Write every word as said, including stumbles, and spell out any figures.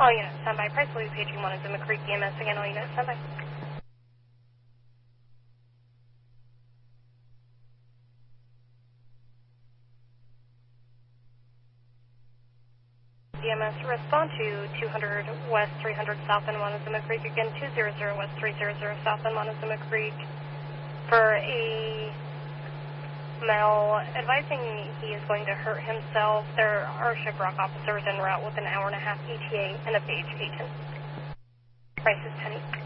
All units, stand by. Price will be paging one Zuma Creek E M S again. All units, stand by. E M S, respond to two hundred West three hundred South and Montezuma Creek. Again, two hundred West three hundred South and Montezuma Creek. For a male advising he is going to hurt himself. There are Shiprock officers en route with an hour and a half E T A and a page agent. Price is penny.